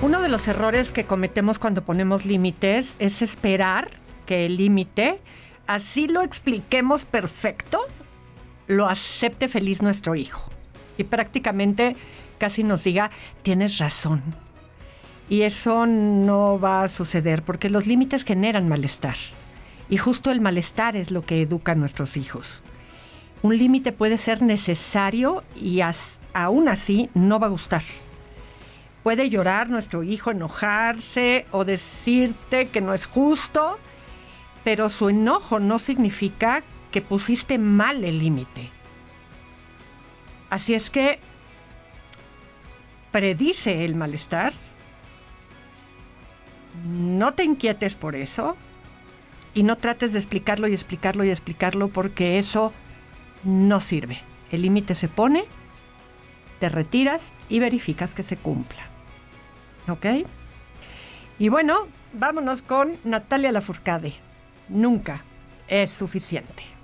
Uno de los errores que cometemos cuando ponemos límites es esperar que el límite, así lo expliquemos perfecto, lo acepte feliz nuestro hijo. Y prácticamente casi nos diga, tienes razón. Y eso no va a suceder porque los límites generan malestar. Y justo el malestar es lo que educa a nuestros hijos. Un límite puede ser necesario y aún así no va a gustar. Puede llorar nuestro hijo, enojarse o decirte que no es justo, pero su enojo no significa que pusiste mal el límite. Así es que predice el malestar, no te inquietes por eso y no trates de explicarlo y explicarlo y explicarlo porque eso no sirve. El límite se pone, te retiras y verificas que se cumpla. ¿Ok? Y bueno, vámonos con Natalia Lafourcade. Nunca es suficiente.